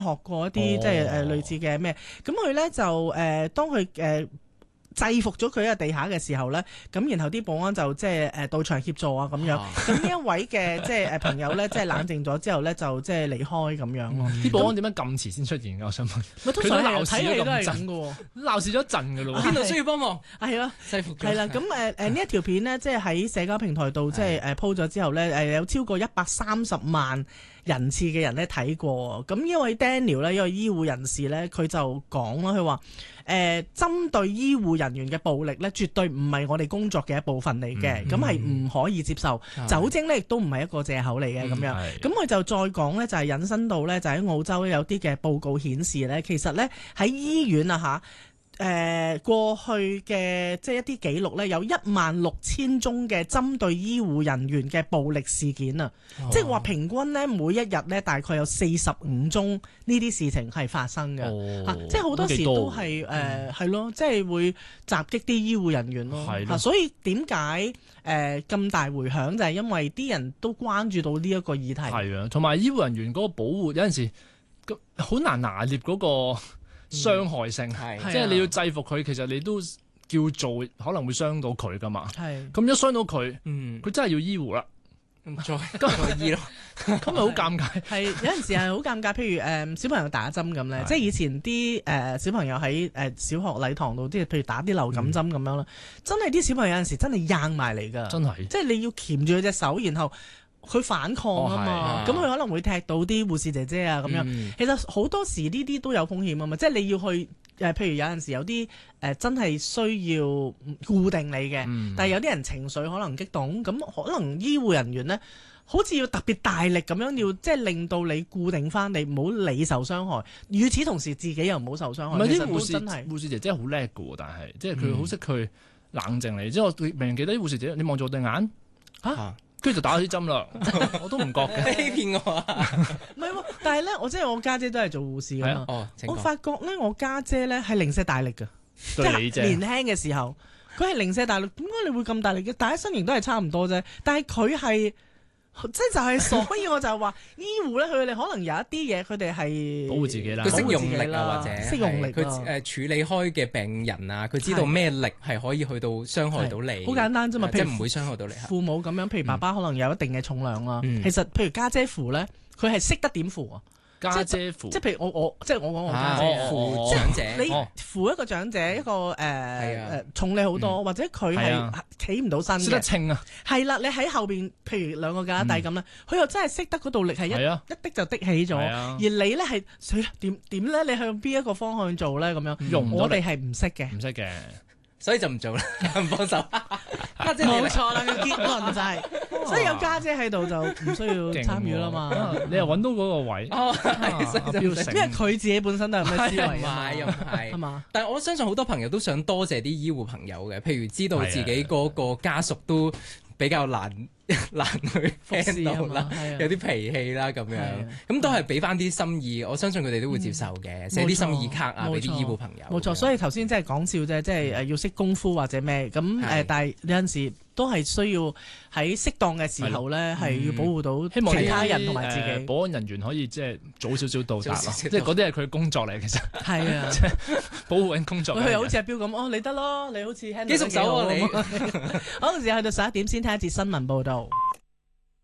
學過一啲即係類似嘅咩，咁佢咧就當佢制服咗佢喺地下嘅時候咧，咁然後啲保安就即係到場協助啊咁樣。咁呢一位嘅即係朋友咧，即係冷靜咗之後咧，就即係離開咁樣咯。 啲保安點解咁遲先出現㗎？我想問。 咪通常鬧睇戲都係咁嘅喎， 鬧事咗一陣㗎咯喎。 邊度需要幫忙？ 係咯， 制服咗。 係啦，咁呢一條片咧，即係喺社交平台度即係鋪咗之後咧，有超過130萬人次嘅人咧睇過。咁呢位 Daniel 咧，一位醫護人士咧，佢就講啦，佢話針對醫護人員嘅暴力咧，絕對唔係我哋工作嘅一部分嚟嘅，咁係唔可以接受。酒精咧亦都唔係一個藉口嚟嘅咁樣。咁佢就再講咧，就係引申到咧，就喺澳洲有啲嘅報告顯示咧，其實咧喺醫院啊過去嘅即係一啲記錄咧，有16000宗嘅針對醫護人員嘅暴力事件啊，即係話平均咧每一日咧大概有45宗呢啲事情係發生嘅，即係好多時都係係咯，即係會襲擊啲醫護人員咯，所以點解咁大迴響就係因為啲人都關注到呢一個議題。 係啊，同埋醫護人員嗰個保護有陣時好難拿捏嗰個傷害性，即係你要制服佢，其實你都叫做可能會傷到佢噶嘛。咁一傷到佢，佢真係要醫護啦， 再醫咯， 咁咪好尷尬。 係有陣時係好尷尬，譬如小朋友打針咁咧，即係以前啲小朋友喺小學禮堂度，即係譬如打啲流感針咁樣啦，真係啲小朋友有陣時真係硬埋嚟㗎， 真係， 即係你要鉗住佢隻手，然後佢反抗啊嘛，咁佢可能會踢到啲護士姐姐啊咁樣。其實好多時呢啲都有風險啊嘛，即係你要去譬如有陣時有啲真係需要固定你嘅，但係有啲人情緒可能激動，咁可能醫護人員呢，好似要特別大力咁樣，要即係令到你固定翻，你唔好你受傷害。與此同時，自己又唔好受傷害。 唔係啲護士姐姐好叻㗎喎，但係即係佢好識去冷靜你。即係我明明記得啲護士姐姐，你望住我對眼跟住就打咗啲針啦，我都唔覺嘅。 欺騙我啊！ 唔係喎，但係咧，我家姐都係做護士㗎嘛。我發覺咧，我家姐咧係零舍大力㗎，即係年輕嘅時候，佢係零舍大力。點解你會咁大力嘅？大家身形都係差唔多啫，但係佢係。即係就係，所以我就話醫護咧，佢哋可能有一啲嘢，佢哋係保護自己啦， 佢識用力啊，或者識用力， 佢處理開嘅病人啊，佢知道咩力係可以去到傷害到你。 好簡單啫嘛， 即係唔會傷害到你。 父母咁樣，譬如爸爸可能有一定嘅重量啦，其實譬如家姐扶咧，佢係識得點扶啊。 家姐扶， 即係譬如我講我家姐扶長者， 你扶一個長者，一個重你好多，或者佢係企唔到身嘅， 識得稱啊， 係啦，你喺後邊，譬如兩個架底咁咧，佢又真係識得嗰度力係一滴就滴起咗，而你咧係點咧？你向邊一個方向做咧？咁樣，我哋係唔識嘅， 所以就唔做啦，唔幫手。 家姐冇錯啦，個結論就係，所以有家姐喺度就唔需要參與啦嘛。 你又揾到嗰個位， 因為佢自己本身都係咩思維又唔係嘛。但係我相信好多朋友都想多謝啲醫護朋友嘅，譬如知道自己嗰個家屬都比較難去 handle 啦，有啲脾氣啦咁樣，咁都係俾翻啲心意，我相信佢哋都會接受嘅，寫啲心意卡啊俾啲醫護朋友。 冇錯，所以頭先即係講笑啫，即係要識功夫或者咩咁但係有陣時都係需要喺適當嘅時候咧，係要保護到其他人同埋自己。 保安人員可以即係早少少到達咯，即係嗰啲係佢工作嚟，其實係啊， 即係保護緊工作。 佢好似阿標咁，你得咯，你好似 handle 幾熟手啊你。 好，時去到11點先睇一節新聞報導。